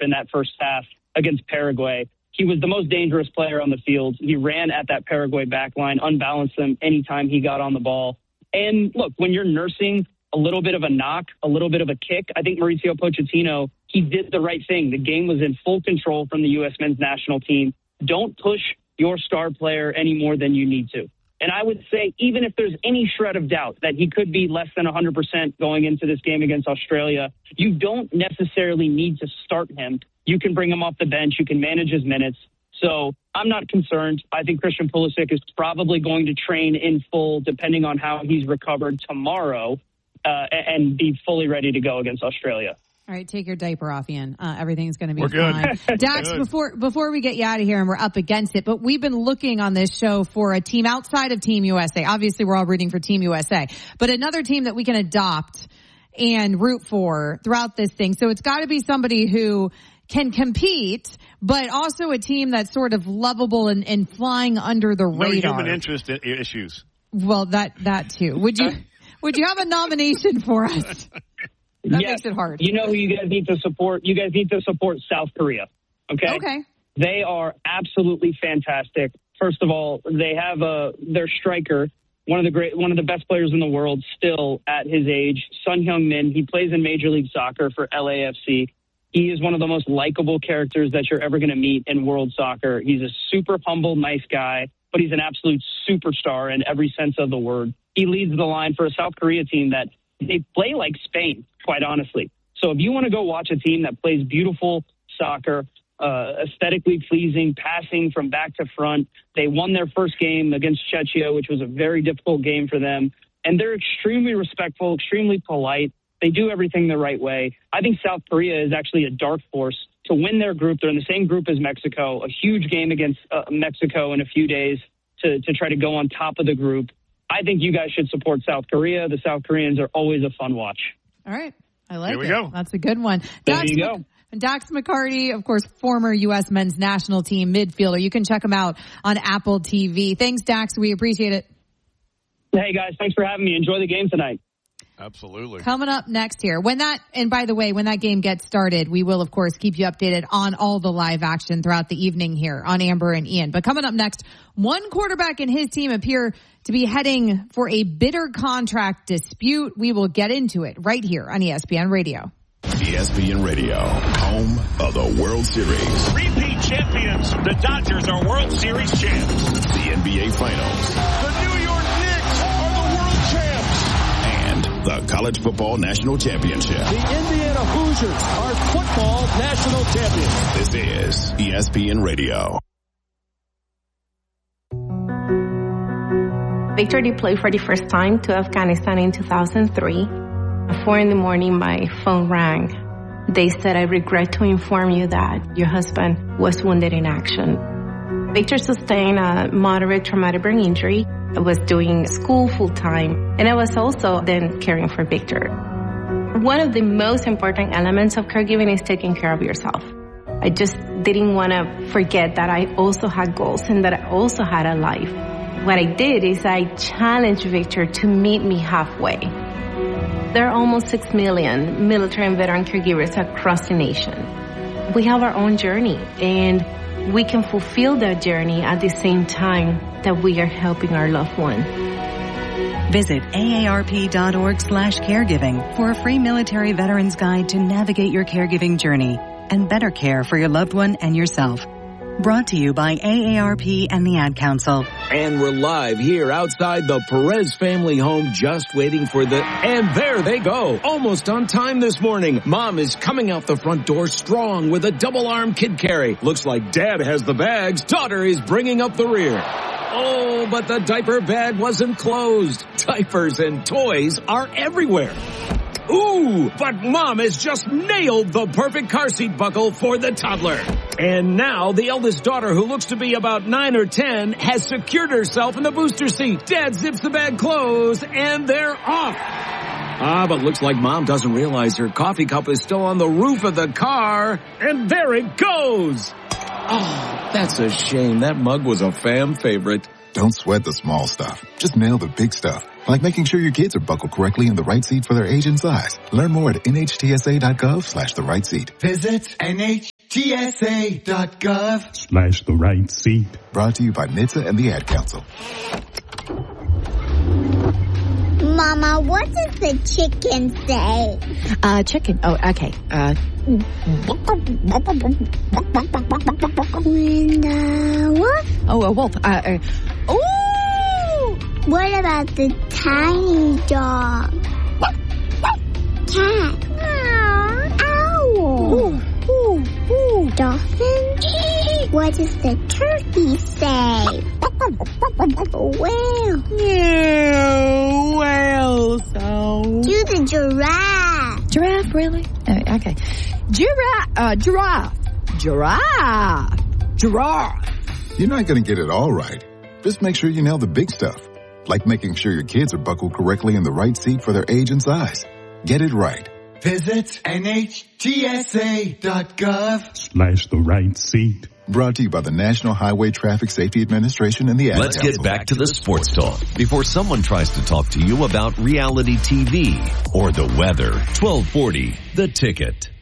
in that first half against Paraguay. He was the most dangerous player on the field. He ran at that Paraguay back line, unbalanced them anytime he got on the ball. And look, when you're nursing a little bit of a knock, a little bit of a kick, I think Mauricio Pochettino, he did the right thing. The game was in full control from the U.S. men's national team. Don't push your star player any more than you need to. And I would say, even if there's any shred of doubt that he could be less than 100% going into this game against Australia, you don't necessarily need to start him. You can bring him off the bench. You can manage his minutes. So I'm not concerned. I think Christian Pulisic is probably going to train in full, depending on how he's recovered tomorrow, and be fully ready to go against Australia. All right, take your diaper off, Ian. Everything's going to be fine. Dax, before we get you out of here, and we're up against it, but we've been looking on this show for a team outside of Team USA. Obviously, we're all rooting for Team USA, but another team that we can adopt and root for throughout this thing. So it's got to be somebody who can compete, but also a team that's sort of lovable and flying under the radar. No human interest issues. Well, that too. Would you have a nomination for us? That makes it hard. You know who you guys need to support? You guys need to support South Korea. Okay. They are absolutely fantastic. First of all, they have their striker, one of the best players in the world still at his age, Son Heung-min. He plays in Major League Soccer for LAFC. He is one of the most likable characters that you're ever going to meet in world soccer. He's a super humble, nice guy, but he's an absolute superstar in every sense of the word. He leads the line for a South Korea team that they play like Spain, quite honestly. So if you want to go watch a team that plays beautiful soccer, aesthetically pleasing, passing from back to front, they won their first game against Czechia, which was a very difficult game for them. And they're extremely respectful, extremely polite. They do everything the right way. I think South Korea is actually a dark horse to win their group. They're in the same group as Mexico, a huge game against Mexico in a few days to try to go on top of the group. I think you guys should support South Korea. The South Koreans are always a fun watch. All right. I like it. Here we go. That's a good one. There you go. Dax McCarty, of course, former U.S. men's national team midfielder. You can check him out on Apple TV. Thanks, Dax. We appreciate it. Hey, guys. Thanks for having me. Enjoy the game tonight. Absolutely. Coming up next here, and by the way, when that game gets started, we will, of course, keep you updated on all the live action throughout the evening here on Amber and Ian. But coming up next, one quarterback and his team appear to be heading for a bitter contract dispute. We will get into it right here on ESPN Radio. ESPN Radio, home of the World Series. Repeat champions. The Dodgers are World Series champs. The NBA Finals. The New York Knicks are the world champs. And the College Football National Championship. The Indiana Hoosiers are football national champions. This is ESPN Radio. Victor deployed for the first time to Afghanistan in 2003. At 4 a.m, my phone rang. They said, "I regret to inform you that your husband was wounded in action." Victor sustained a moderate traumatic brain injury. I was doing school full-time, and I was also then caring for Victor. One of the most important elements of caregiving is taking care of yourself. I just didn't want to forget that I also had goals and that I also had a life. What I did is I challenged Victor to meet me halfway. There are almost 6 million military and veteran caregivers across the nation. We have our own journey, and we can fulfill that journey at the same time that we are helping our loved one. Visit aarp.org/caregiving for a free military veterans guide to navigate your caregiving journey and better care for your loved one and yourself. Brought to you by AARP and the Ad Council. And we're live here outside the Perez family home, just waiting for and there they go. Almost on time this morning. Mom is coming out the front door strong with a double-arm kid carry. Looks like Dad has the bags. Daughter is bringing up the rear. Oh, but the diaper bag wasn't closed. Diapers and toys are everywhere. Ooh, but Mom has just nailed the perfect car seat buckle for the toddler. And now the eldest daughter, who looks to be about 9 or 10, has secured herself in the booster seat. Dad zips the bag closed, and they're off. But looks like Mom doesn't realize her coffee cup is still on the roof of the car. And there it goes. Oh, that's a shame. That mug was a fan favorite. Don't sweat the small stuff. Just nail the big stuff. Like making sure your kids are buckled correctly in the right seat for their age and size. Learn more at nhtsa.gov/the right seat. Visit NHTSA.gov. NHTSA.gov/the right seat. Brought to you by NHTSA and the Ad Council. Mama, what does the chicken say? Chicken. Oh, okay. When wolf? Oh, a wolf. Ooh! What about the tiny dog? Cat. Owl. Ooh. Dolphin? What does the turkey say? Whale. Yeah, whale sound. Do the giraffe. Giraffe, really? Okay. Giraffe. You're not going to get it all right. Just make sure you nail the big stuff, like making sure your kids are buckled correctly in the right seat for their age and size. Get it right. Visit NHTSA.gov/the right seat. Brought to you by the National Highway Traffic Safety Administration and the Ad Council. Let's get back to the sports talk before someone tries to talk to you about reality TV or the weather. 1240, The Ticket.